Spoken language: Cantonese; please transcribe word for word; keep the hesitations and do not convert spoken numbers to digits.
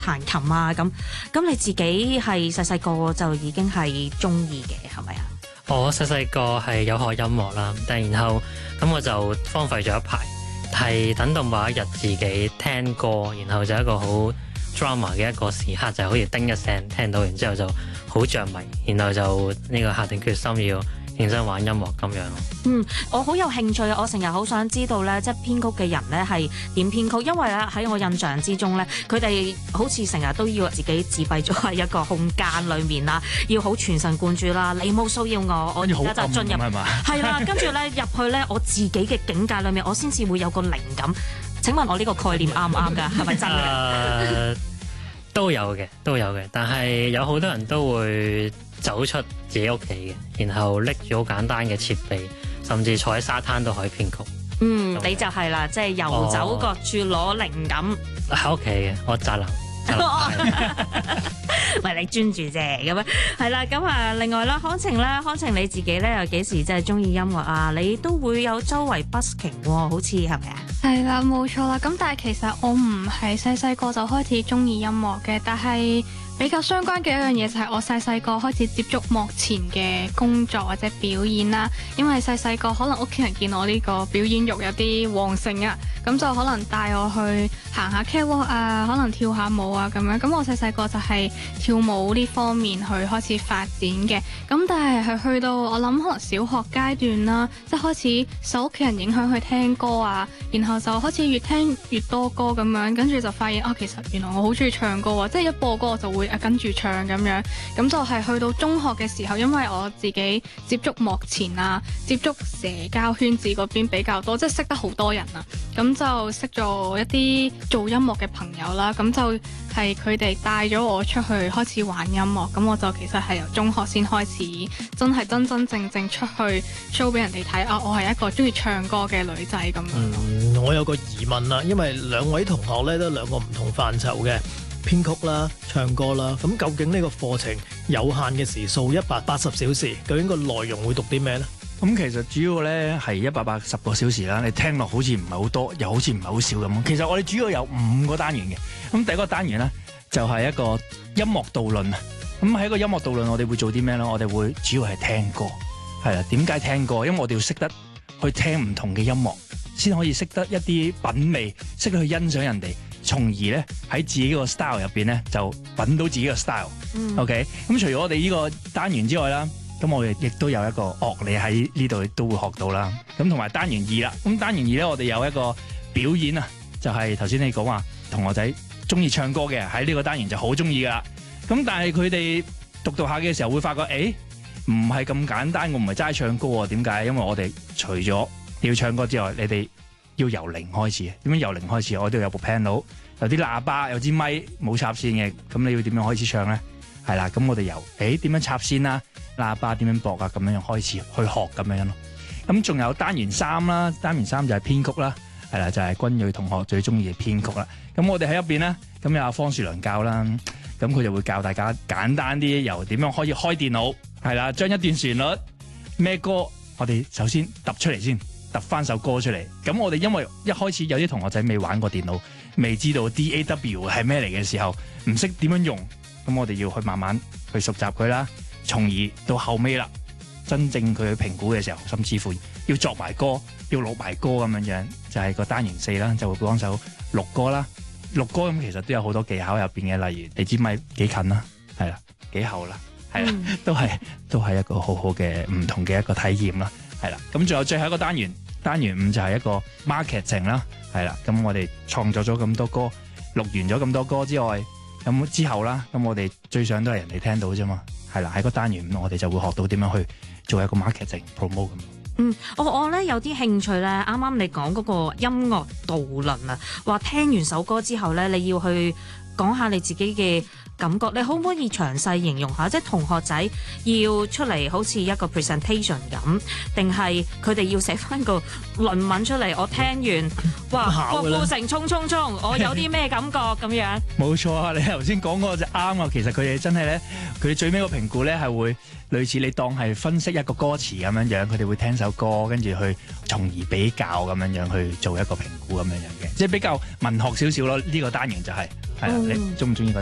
彈琴啊咁。咁你自己係細細個就已經係中意嘅係咪啊？ 我細細個係有學音樂啦，但然後咁我就荒廢咗一排，係等到某一日自己聽歌，然後就一個好 drama 嘅一個時刻，就好似叮一聲聽到，然之後就好着迷，然後就呢個下定決心要認真玩音樂咁樣咯。 嗯，我好有興趣，我成日好想知道咧，即係編曲嘅人咧係點編曲，因為咧喺我印象之中咧，佢哋好似成日都要自己自閉咗喺一個空間裡面啦，要好全神貫注啦，你冇騷擾我，我而家就進入係嘛？ 係啦，跟住咧入去咧我自己嘅境界裡面，我先至會有個靈感。請問我呢個概念啱唔啱㗎？係咪真嘅？ 誒都有嘅，都有嘅，但係有好多人都會走出自己屋企嘅，然後拎住好簡單嘅設備，甚至坐喺沙灘都可以編曲。 嗯，你就係啦，即係遊走各處攞靈感。 喺屋企嘅，我宅男。 喂，你專注啫，咁樣係啦。咁啊，另外啦，康晴咧，康晴你自己咧又幾時即係中意音樂啊？你都會有周圍 busking 喎，好似係咪啊？ 係啦，冇錯啦。咁但係其實我唔係細細個就開始中意音樂嘅，但係比較相關嘅一樣嘢就係我細細個開始接觸幕前嘅工作或者表演啦。因為細細個可能屋企人見我呢個表演欲有啲旺盛啊，咁就可能帶我去行下 catwalk 啊，可能跳下舞啊咁樣。咁我細細個就係跳舞呢方面去開始發展嘅。咁但係係去到我諗可能小學階段啦，即係開始受屋企人影響去聽歌啊，然後就開始越聽越多歌咁樣，跟住就發現啊，其實原來我好中意唱歌啊，即係一播歌我就會啊跟住唱咁樣。咁就係去到中學嘅時候，因為我自己接觸幕前啊，接觸社交圈子嗰邊比較多，即係識得好多人啊，咁就識咗一啲做音樂嘅朋友啦，咁就係佢哋帶咗我出去開始玩音樂，咁我就其實係由中學先開始真係真真正正出去 show 俾人哋睇啊，我係一個中意唱歌嘅女仔咁樣。 嗯，我有個疑問啦，因為兩位同學咧都兩個唔同範疇嘅編曲啦、唱歌啦，咁究竟呢個課程有限嘅時數一百八十小時，究竟個內容會讀啲咩呢？ 咁其實主要咧係一百八十個小時啦，你聽落好似唔係好多，又好似唔係好少咁。其實我哋主要有五個單元嘅。咁第一個單元咧就係一個音樂導論啊。咁喺一個音樂導論，我哋會做啲咩咧？我哋會主要係聽歌，係啦。點解聽歌？因為我哋要識得去聽唔同嘅音樂，先可以識得一啲品味，識得去欣賞人哋，從而咧喺自己個 style 入邊咧就揾到自己個 style。 嗯、 OK。咁除咗我哋呢個單元之外啦。咁我哋亦都有一個樂理喺呢度都會學到啦。咁同埋單元二啦，咁單元二咧我哋有一個表演啊，就係頭先你講話同學仔中意唱歌嘅喺呢個單元就好中意噶啦。咁但係佢哋讀讀下嘅時候會發覺，誒唔係咁簡單，我唔係齋唱歌喎。點解？因為我哋除咗要唱歌之外，你哋要由零開始。點樣由零開始？我哋有部 panel，有啲喇叭，有支咪冇插線嘅。咁你要點樣開始唱咧？係啦，咁我哋由誒點樣插線啦？喇叭點樣駁啊？咁樣樣開始去學咁樣咯。咁仲有單元三啦，單元三就係編曲啦，係啦，就係君睿同學最中意嘅編曲啦。咁我哋喺入邊咧，咁有阿方樹良教啦，咁佢就會教大家簡單啲，由點樣可以開電腦，係啦，將一段旋律咩歌，我哋首先揼出嚟先，揼翻首歌出嚟。咁我哋因為一開始有啲同學仔未玩過電腦，未知道 D A W 係咩嚟嘅時候，唔識點樣用，咁我哋要去慢慢去熟習佢啦。從而到後尾啦，真正佢去評估嘅時候，甚至乎要作埋歌，要錄埋歌咁樣樣，就係、是、個單元四啦，就會幫手錄歌啦。錄歌咁其實都有好多技巧入邊嘅，例如你支咪幾近啦，係啦，幾厚啦，係啦，嗯、都係都係一個好好嘅唔同嘅一個體驗啦，係啦。咁仲有最後一個單元，單元五就係一個 marketing 啦，係啦。咁我哋創作咗咁多歌，錄完咗咁多歌之外，咁之後啦，咁我哋最想都係人哋聽到啫嘛。係啦，喺個單元我哋就會學到點樣去做一個 marketing promote 咁。 嗯，我我咧有啲興趣咧，啱啱你講嗰個音樂導論啊，話聽完首歌之後咧，你要去講下你自己嘅感覺，你可唔可以詳細形容下？即係同學仔要出嚟好似一個 presentation 咁，定係佢哋要寫翻個論文出嚟？我聽完，哇，郭富城衝衝衝，我有啲咩感覺咁樣？ 冇錯啊！你頭先講嗰個就啱啊！其實佢哋真係咧，佢哋最尾個評估咧係會類似你當係分析一個歌詞咁樣樣，佢哋會聽首歌，跟住去從而比較咁樣樣去做一個評估咁樣樣嘅，即係比較文學少少咯。呢個單元就係。 係啊，你中唔中意個